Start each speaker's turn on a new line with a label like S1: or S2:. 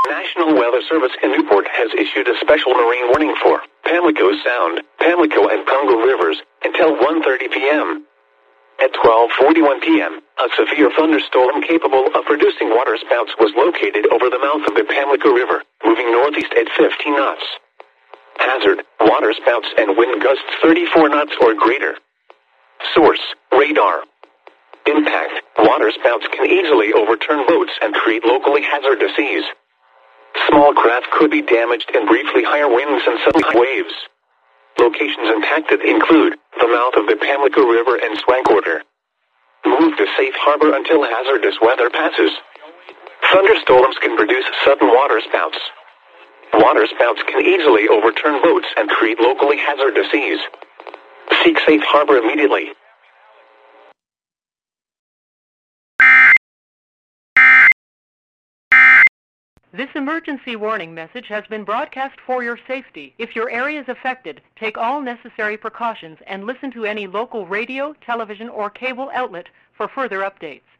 S1: National Weather Service in Newport has issued a special marine warning for Pamlico Sound, Pamlico and Pungo Rivers until 1:30 p.m. At 12:41 p.m., a severe thunderstorm capable of producing waterspouts was located over the mouth of the Pamlico River, moving northeast at 15 knots. Hazard, waterspouts and wind gusts 34 knots or greater. Source, radar. Impact, waterspouts can easily overturn boats and create locally hazardous seas. Small craft could be damaged in briefly higher winds and sudden high waves. Locations impacted include the mouth of the Pamlico River and Swanquarter. Move to safe harbor until hazardous weather passes. Thunderstorms can produce sudden waterspouts. Waterspouts can easily overturn boats and create locally hazardous seas. Seek safe harbor immediately.
S2: This emergency warning message has been broadcast for your safety. If your area is affected, take all necessary precautions and listen to any local radio, television, or cable outlet for further updates.